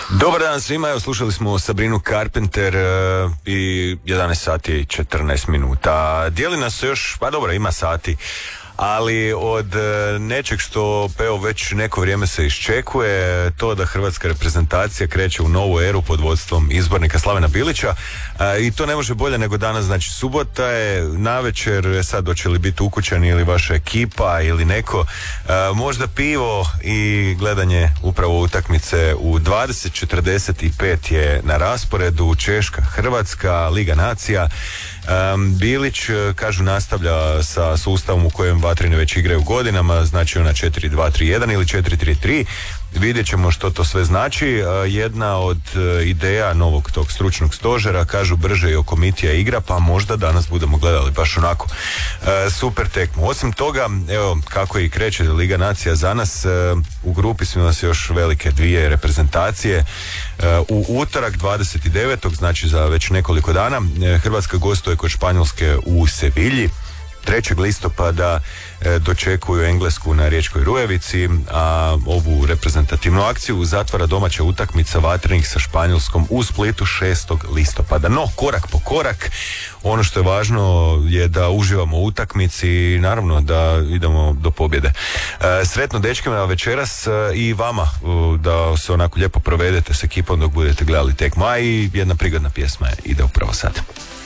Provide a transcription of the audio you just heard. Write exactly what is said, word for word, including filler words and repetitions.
Dobar dan svima, evo slušali smo Sabrinu Carpenter uh, i jedanaest sati i četrnaest minuta. Dijeli nas se još, pa dobro, ima sati, ali od uh, nečeg što evo već neko vrijeme se iščekuje, to da hrvatska reprezentacija kreće u novu eru pod vodstvom izbornika Slavena Bilića, uh, i to ne može bolje nego danas. Znači subota je navečer, sad hoće li biti ukućani ili vaša ekipa ili neko, uh, možda pivo i gledanje upravo utakmice. U dvadeset četrdeset pet je na rasporedu Češka Hrvatska, Liga nacija. Um, Bilić, kažu, nastavlja sa sustavom u kojem Vatreni već igraju godinama, znači ona četiri dva tri jedan ili četiri tri tri. Vidjet ćemo što to sve znači. Uh, jedna od uh, ideja novog tog stručnog stožera, kažu, brže i okomitija igra, pa možda danas budemo gledali baš onako uh, super tekmu. Osim toga, evo kako i kreće Liga nacija za nas, uh, u grupi su nas još velike dvije reprezentacije. Uh, u utorak dvadeset devetog znači za već nekoliko dana, uh, Hrvatska gostuje kod Španjolske u Sevilji. trećeg listopada e, dočekuju Englesku na Riječkoj Rujevici, a ovu reprezentativnu akciju zatvara domaća utakmica Vatrenih sa Španjolskom u Splitu šestog listopada. No, korak po korak, ono što je važno je da uživamo u utakmici i naravno da idemo do pobjede. E, sretno dečkima večeras e, i vama, e, da se onako lijepo provedete s ekipom dok budete gledali tekmu, a i jedna prigodna pjesma ide upravo sad.